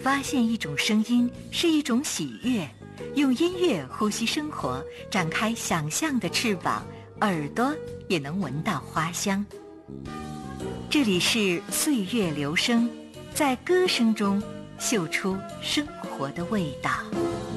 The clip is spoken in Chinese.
发现一种声音是一种喜悦，用音乐呼吸生活，展开想象的翅膀，耳朵也能闻到花香。这里是岁月流声，在歌声中嗅出生活的味道。